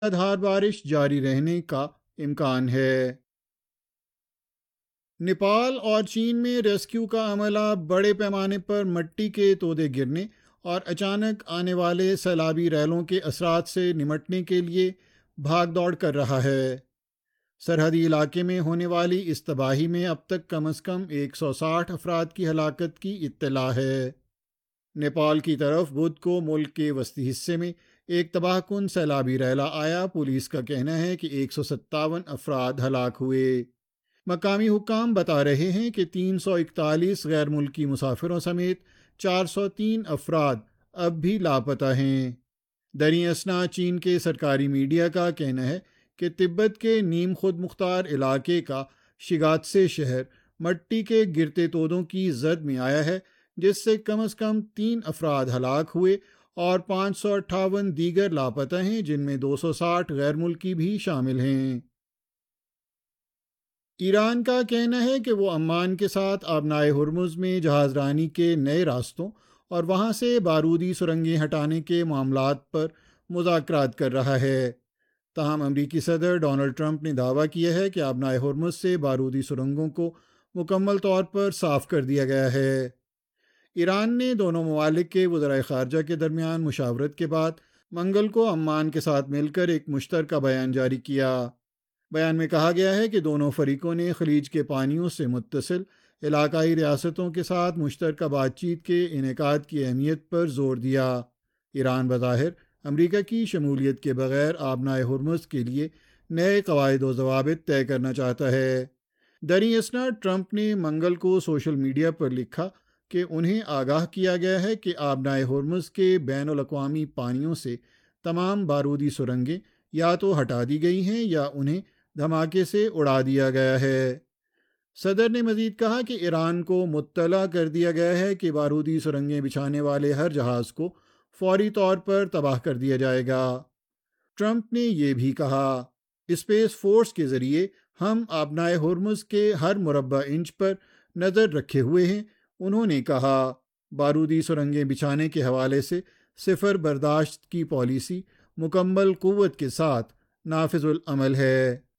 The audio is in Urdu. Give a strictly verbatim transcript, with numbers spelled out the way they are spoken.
دھار بارش جاری رہنے کا امکان ہے۔ نیپال اور چین میں ریسکیو کا عملہ بڑے پیمانے پر مٹی کے تودے گرنے اور اچانک آنے والے سیلابی ریلوں کے اثرات سے نمٹنے کے لیے بھاگ دوڑ کر رہا ہے۔ سرحدی علاقے میں ہونے والی اس تباہی میں اب تک کم از کم ایک سو ساٹھ افراد کی ہلاکت کی اطلاع ہے۔ نیپال کی طرف بدھ کو ملک کے وسطی حصے میں ایک تباہ کن سیلابی ریلا آیا۔ پولیس کا کہنا ہے کہ ایک سو ستاون افراد ہلاک ہوئے۔ مقامی حکام بتا رہے ہیں کہ تین سو اکتالیس غیر ملکی مسافروں سمیت چار سو تین افراد اب بھی لاپتہ ہیں۔ دریں اثنا چین کے سرکاری میڈیا کا کہنا ہے کہ تبت کے نیم خود مختار علاقے کا شگاتسے شہر مٹی کے گرتے تودوں کی زد میں آیا ہے، جس سے کم از کم تین افراد ہلاک ہوئے اور پانچ سو اٹھاون دیگر لاپتہ ہیں، جن میں دو سو ساٹھ غیر ملکی بھی شامل ہیں۔ ایران کا کہنا ہے کہ وہ عمان کے ساتھ آبنائے ہرمز میں جہاز رانی کے نئے راستوں اور وہاں سے بارودی سرنگیں ہٹانے کے معاملات پر مذاکرات کر رہا ہے۔ تاہم امریکی صدر ڈونلڈ ٹرمپ نے دعویٰ کیا ہے کہ آبنائے ہرمز سے بارودی سرنگوں کو مکمل طور پر صاف کر دیا گیا ہے۔ ایران نے دونوں ممالک کے وزرائے خارجہ کے درمیان مشاورت کے بعد منگل کو عمان کے ساتھ مل کر ایک مشترکہ بیان جاری کیا۔ بیان میں کہا گیا ہے کہ دونوں فریقوں نے خلیج کے پانیوں سے متصل علاقائی ریاستوں کے ساتھ مشترکہ بات چیت کے انعقاد کی اہمیت پر زور دیا۔ ایران بظاہر امریکہ کی شمولیت کے بغیر آبنائے ہرمز کے لیے نئے قواعد و ضوابط طے کرنا چاہتا ہے۔ دریں اثنا ٹرمپ نے منگل کو سوشل میڈیا پر لکھا کہ انہیں آگاہ کیا گیا ہے کہ آبنائے ہرمز کے بین الاقوامی پانیوں سے تمام بارودی سرنگیں یا تو ہٹا دی گئی ہیں یا انہیں دھماکے سے اڑا دیا گیا ہے۔ صدر نے مزید کہا کہ ایران کو مطلع کر دیا گیا ہے کہ بارودی سرنگیں بچھانے والے ہر جہاز کو فوری طور پر تباہ کر دیا جائے گا۔ ٹرمپ نے یہ بھی کہا، اسپیس فورس کے ذریعے ہم آبنائے ہرمز کے ہر مربع انچ پر نظر رکھے ہوئے ہیں۔ انہوں نے کہا، بارودی سرنگیں بچھانے کے حوالے سے صفر برداشت کی پالیسی مکمل قوت کے ساتھ نافذ العمل ہے۔